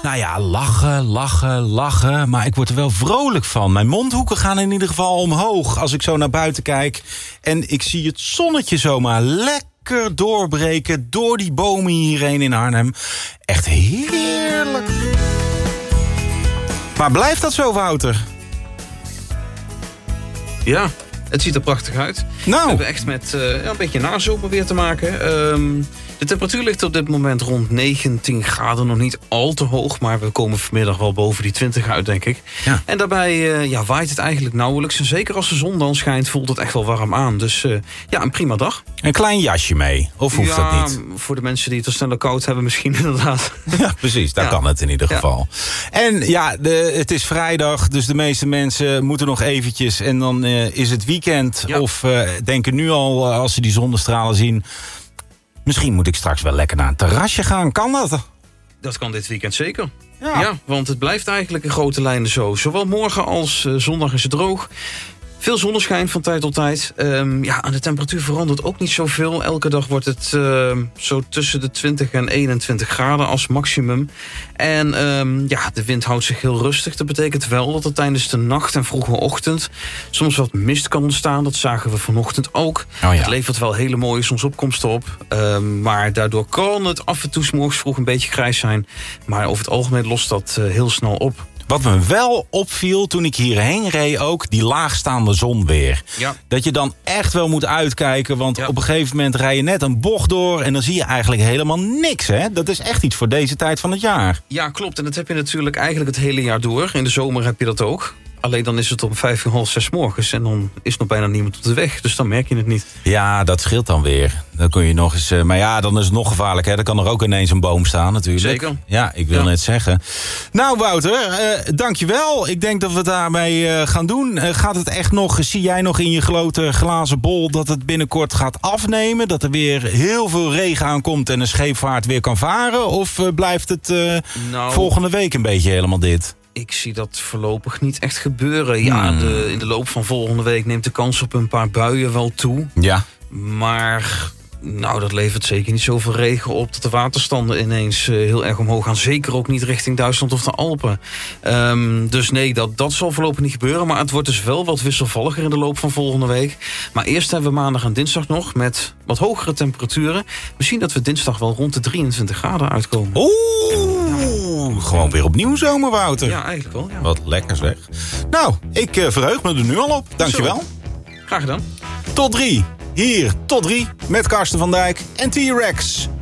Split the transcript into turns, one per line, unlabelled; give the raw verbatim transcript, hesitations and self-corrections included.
Nou ja, lachen, lachen, lachen. Maar ik word er wel vrolijk van. Mijn mondhoeken gaan in ieder geval omhoog als ik zo naar buiten kijk. En ik zie het zonnetje zomaar lekker doorbreken door die bomen hierheen in Arnhem. Echt heerlijk. Maar blijft dat zo, Wouter?
Ja, het ziet er prachtig uit.
Nou.
We hebben echt met uh, ja, een beetje nazomer weer te maken. Um, de temperatuur ligt op dit moment rond negentien graden. Nog niet al te hoog, maar we komen vanmiddag wel boven die twintig uit, denk ik.
Ja.
En daarbij uh, ja, waait het eigenlijk nauwelijks. En zeker als de zon dan schijnt, voelt het echt wel warm aan. Dus uh, ja, een prima dag.
Een klein jasje mee, of hoeft
ja,
dat niet?
Voor de mensen die het al sneller koud hebben misschien inderdaad.
Ja, precies, daar
ja.
kan het in ieder geval.
Ja.
En ja, de, het is vrijdag, dus de meeste mensen moeten nog eventjes. En dan uh, is het weekend.
Ja.
Of uh, denken nu al, uh, als ze die zonnestralen zien, misschien moet ik straks wel lekker naar een terrasje gaan. Kan dat?
Dat kan dit weekend zeker.
Ja.
Ja, want het blijft eigenlijk in grote lijnen zo. Zowel morgen als uh, zondag is het droog. Veel zonneschijn van tijd tot tijd. Um, ja, en de temperatuur verandert ook niet zoveel. Elke dag wordt het uh, zo tussen de twintig en eenentwintig graden als maximum. En um, ja, de wind houdt zich heel rustig. Dat betekent wel dat er tijdens de nacht en vroege ochtend soms wat mist kan ontstaan. Dat zagen we vanochtend ook.
Oh ja.
Het levert wel hele mooie zonsopkomsten op. Um, maar daardoor kan het af en toe 's morgens vroeg een beetje grijs zijn. Maar over het algemeen lost dat uh, heel snel op.
Wat me wel opviel toen ik hierheen reed ook, die laagstaande zon weer.
Ja.
Dat je dan echt wel moet uitkijken, want
Ja.
op een gegeven moment rij je net een bocht door en dan zie je eigenlijk helemaal niks, hè? Dat is echt iets voor deze tijd van het jaar.
Ja, klopt. En dat heb je natuurlijk eigenlijk het hele jaar door. In de zomer heb je dat ook. Alleen dan is het om vijf uur, half zes morgens. En dan is nog bijna niemand op de weg. Dus dan merk je het niet.
Ja, dat scheelt dan weer. Dan kun je nog eens. Uh, maar ja, dan is het nog gevaarlijk. Hè? Dan kan er ook ineens een boom staan natuurlijk.
Zeker.
Ja, ik wil
Ja.
net zeggen. Nou, Wouter, uh, dankjewel. Ik denk dat we het daarmee uh, gaan doen. Uh, gaat het echt nog, zie jij nog in je grote glazen bol dat het binnenkort gaat afnemen? Dat er weer heel veel regen aankomt en een scheepvaart weer kan varen? Of uh, blijft het uh,
Nou,
volgende week een beetje helemaal dit?
ik zie dat voorlopig niet echt gebeuren. Ja,
Hmm.
de, in de loop van volgende week neemt de kans op een paar buien wel toe.
Ja.
Maar nou, dat levert zeker niet zoveel regen op dat de waterstanden ineens uh, heel erg omhoog gaan. Zeker ook niet richting Duitsland of de Alpen. Um, dus nee, dat, dat zal voorlopig niet gebeuren. Maar het wordt dus wel wat wisselvalliger in de loop van volgende week. Maar eerst hebben we maandag en dinsdag nog met wat hogere temperaturen. Misschien dat we dinsdag wel rond de drieëntwintig graden uitkomen.
Oeh, gewoon weer opnieuw zomer, Wouter.
Ja, eigenlijk wel. Ja.
Wat lekker zeg. Nou, ik uh, verheug me er nu al op. Dankjewel.
Graag gedaan.
Tot drie. Hier, tot drie. Met Karsten van Dijk en T-Rex.